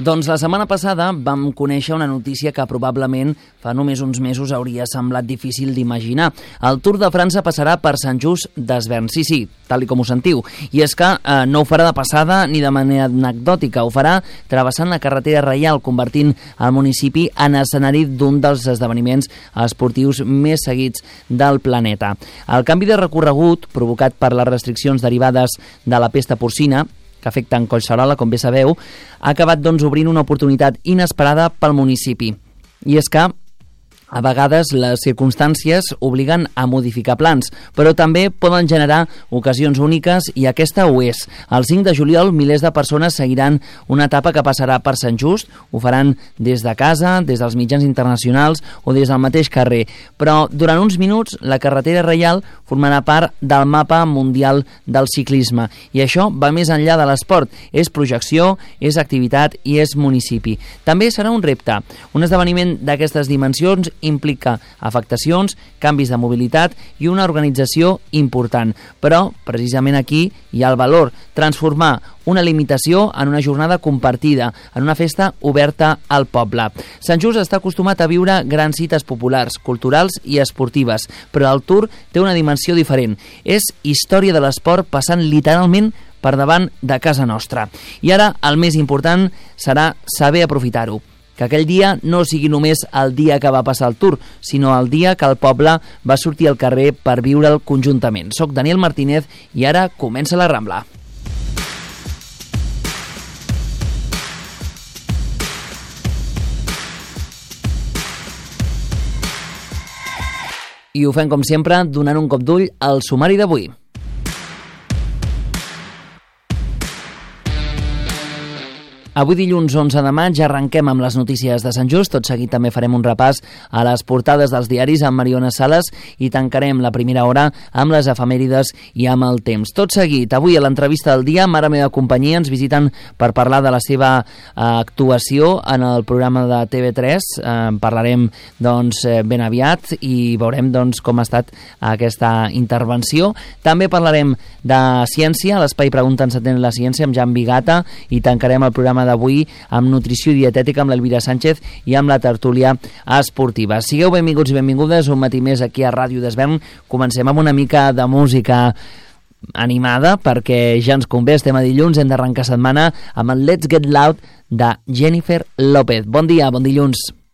Doncs la setmana passada vam conèixer una notícia que probablement fa només uns mesos hauria semblat difícil d'imaginar. El Tour de França passarà per Sant Just d'Esvern. Sí, tal com ho sentiu. I és que no ho farà de passada ni de manera anecdòtica. Ho farà travessant la carretera reial, convertint el municipi en escenari d'un dels esdeveniments esportius més seguits del planeta. El canvi de recorregut, provocat per les restriccions derivades de la pesta porcina, que afecten Collserola, com bé sabeu, ha acabat obrint una oportunitat inesperada pel municipi. I és que a vegades les circumstàncies obliguen a modificar plans, però també poden generar ocasions úniques i aquesta ho és. El 5 de juliol milers de persones seguiran una etapa que passarà per Sant Just, ho faran des de casa, des dels mitjans internacionals o des del mateix carrer. Però durant uns minuts la carretera reial formarà part del mapa mundial del ciclisme i això va més enllà de l'esport. És projecció, és activitat i és municipi. També serà un repte. Un esdeveniment d'aquestes dimensions implica afectacions, canvis de mobilitat i una organització important. Però, precisament aquí, hi ha el valor, transformar una limitació en una jornada compartida, en una festa oberta al poble. Sant Just està acostumat a viure grans cites populars, culturals i esportives, però el Tour té una dimensió diferent. És història de l'esport passant literalment per davant de casa nostra. I ara el més important serà saber aprofitar-ho. Que aquell dia no sigui només el dia que va passar el Tour, sinó el dia que el poble va sortir al carrer per viure'l conjuntament. Soc Daniel Martínez i ara comença la Rambla. I ho fem com sempre donant un cop d'ull al sumari d'avui. Avui dilluns 11 de maig arrenquem amb les notícies de Sant Just. Tot seguit també farem un repàs a les portades dels diaris amb Mariona Sales i tancarem la primera hora amb les efemèrides i amb el temps. Tot seguit, avui a l'entrevista del dia, Mare Meva Companyia ens visiten per parlar de la seva actuació en el programa de TV3. Parlarem ben aviat i veurem com ha estat aquesta intervenció. També parlarem de ciència, l'espai Pregunta Encetent la ciència amb Jan Vigata i tancarem el programa d'avui amb nutrició i dietètica amb l'Elvira Sánchez i amb la tertúlia esportiva. Sigueu benvinguts i benvingudes un matí més aquí a Ràdio d'Esvern. Comencem amb una mica de música animada perquè ja ens convé, estem a dilluns, hem d'arrencar setmana amb el Let's Get Loud de Jennifer López. Bon dia, bon dilluns.